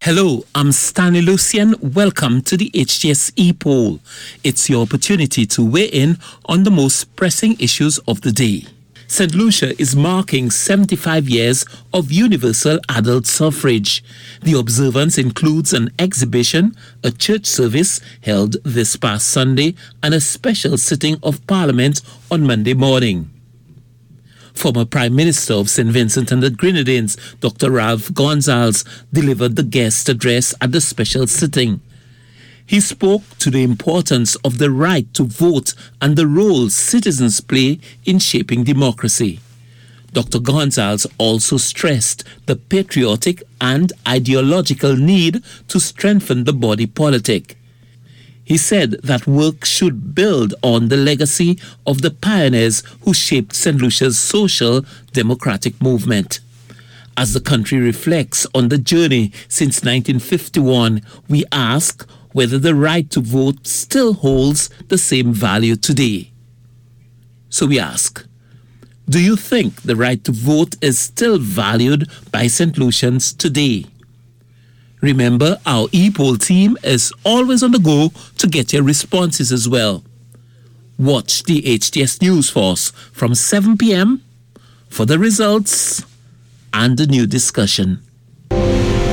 Hello, I'm Stanley Lucian. Welcome to the HTSE poll. It's your opportunity to weigh in on the most pressing issues of the day. St. Lucia is marking 75 years of universal adult suffrage. The observance includes an exhibition, a church service held this past Sunday, and a special sitting of Parliament on Monday morning. Former Prime Minister of St. Vincent and the Grenadines, Dr. Ralph Gonsalves, delivered the guest address at the special sitting. He spoke to the importance of the right to vote and the role citizens play in shaping democracy. Dr. Gonsalves also stressed the patriotic and ideological need to strengthen the body politic. He said that work should build on the legacy of the pioneers who shaped St. Lucia's social democratic movement. As the country reflects on the journey since 1951, we ask whether the right to vote still holds the same value today. So we ask, do you think the right to vote is still valued by St. Lucians today? Remember, our e-poll team is always on the go to get your responses as well. Watch the HTS News Force from 7 p.m. for the results and the new discussion.